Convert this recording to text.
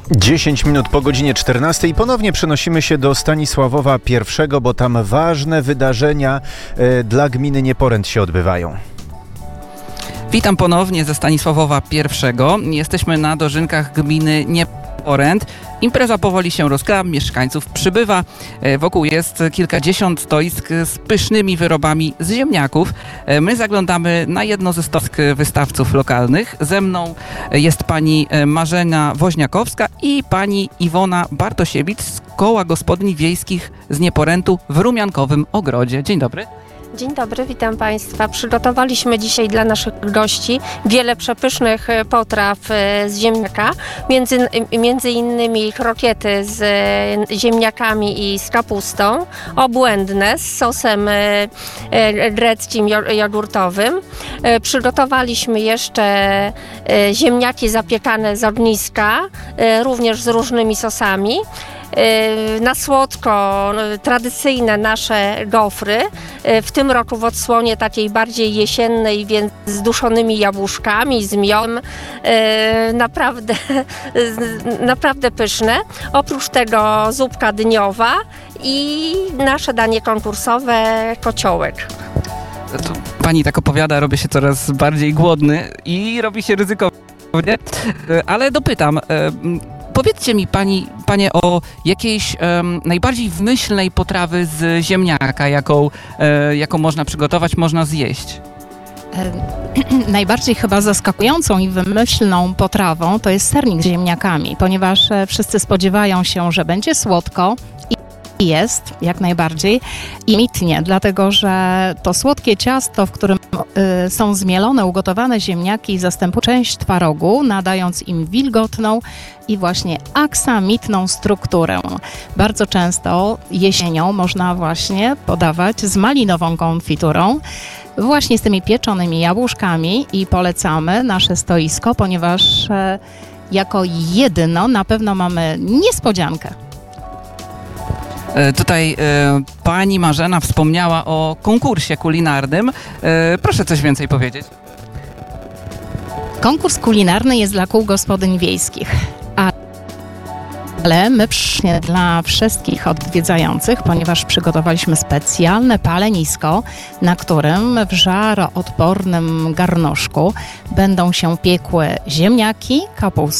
10 minut po godzinie 14 i ponownie przenosimy się do Stanisławowa I, bo tam ważne wydarzenia dla gminy Nieporęt się odbywają. Witam ponownie ze Stanisławowa I. Jesteśmy na dożynkach gminy Nieporęt. Impreza powoli się rozkręca, mieszkańców przybywa. Wokół jest kilkadziesiąt stoisk z pysznymi wyrobami z ziemniaków. My zaglądamy na jedno ze stoisk wystawców lokalnych. Ze mną jest pani Marzena Woźniakowska i pani Iwona Bartosiewicz z Koła Gospodyń Wiejskich z Nieporętu w Rumiankowym Ogrodzie. Dzień dobry. Dzień dobry, witam Państwa. Przygotowaliśmy dzisiaj dla naszych gości wiele przepysznych potraw z ziemniaka, między innymi krokiety z ziemniakami i z kapustą, obłędne z sosem greckim jogurtowym. Przygotowaliśmy jeszcze ziemniaki zapiekane z ogniska, również z różnymi sosami. Na słodko tradycyjne nasze gofry, w tym roku w odsłonie takiej bardziej jesiennej, więc z duszonymi jabłuszkami, z miodem, naprawdę pyszne. Oprócz tego zupka dyniowa i nasze danie konkursowe kociołek. Pani tak opowiada, robię się coraz bardziej głodny i robi się ryzykownie, ale dopytam. Powiedzcie mi, panie, o jakiejś najbardziej wymyślnej potrawy z ziemniaka, jaką można przygotować, można zjeść. Najbardziej chyba zaskakującą i wymyślną potrawą to jest sernik z ziemniakami, ponieważ wszyscy spodziewają się, że będzie słodko i jest, jak najbardziej, i mitnie, dlatego że to słodkie ciasto, w którym są zmielone, ugotowane ziemniaki, zastępuje część twarogu, nadając im wilgotną i właśnie aksamitną strukturę. Bardzo często jesienią można właśnie podawać z malinową konfiturą, właśnie z tymi pieczonymi jabłuszkami i polecamy nasze stoisko, ponieważ jako jedno na pewno mamy niespodziankę. Tutaj pani Marzena wspomniała o konkursie kulinarnym. Proszę coś więcej powiedzieć. Konkurs kulinarny jest dla kół gospodyń wiejskich, ale my dla wszystkich odwiedzających, ponieważ przygotowaliśmy specjalne palenisko, na którym w żaroodpornym garnuszku będą się piekły ziemniaki, kapusta,